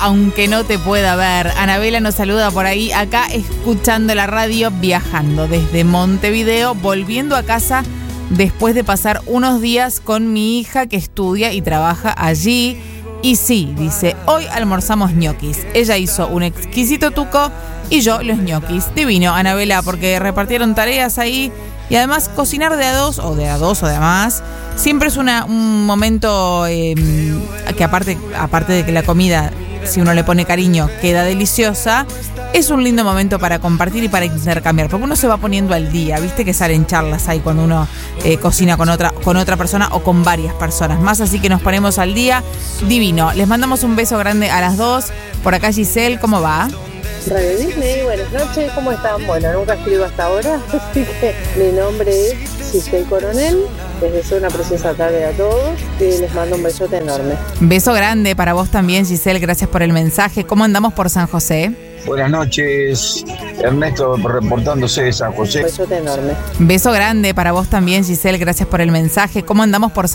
aunque no te pueda ver. Anabela nos saluda por ahí, acá escuchando la radio, viajando desde Montevideo, volviendo a casa después de pasar unos días con mi hija que estudia y trabaja allí. Y sí, dice, hoy almorzamos ñoquis. Ella hizo un exquisito tuco y yo los ñoquis. Divino, Anabela, porque repartieron tareas ahí. Y además cocinar de a dos o de más siempre es un momento que aparte de que la comida, si uno le pone cariño, queda deliciosa, es un lindo momento para compartir y para intercambiar, porque uno se va poniendo al día, viste que salen charlas ahí cuando uno cocina con otra persona o con varias personas más, así que nos ponemos al día. Divino, les mandamos un beso grande a las dos. Por acá Giselle, ¿cómo va? Radio Disney, buenas noches, ¿cómo están? Bueno, nunca escribo hasta ahora, así que mi nombre es Giselle Coronel, les deseo una preciosa tarde a todos y les mando un besote enorme. Beso grande para vos también, Giselle, gracias por el mensaje. ¿Cómo andamos por San José? Buenas noches, Ernesto reportándose de San José. Un besote enorme. Beso grande para vos también, Giselle, gracias por el mensaje. ¿Cómo andamos por San